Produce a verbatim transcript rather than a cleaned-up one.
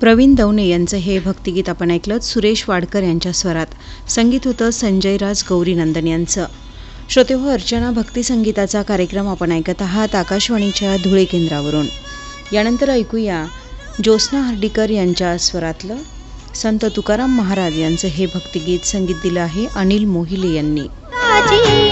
प्रवीण दवणे यांचं हे भक्तिगीत आपण ऐकलं सुरेश वाडकर यांच्या स्वरात. संगीत होतं संजयराज गौरीनंदन यांचं. श्रोतेहो, अर्चना भक्ती संगीताचा कार्यक्रम आपण ऐकत आहात आकाशवाणीच्या धुळे केंद्रावरून. यानंतर ऐकूया ज्योत्स्ना हर्डीकर यांच्या स्वरातलं संत तुकाराम महाराज यांचं हे भक्तिगीत. संगीत दिलं आहे अनिल मोहिले यांनी.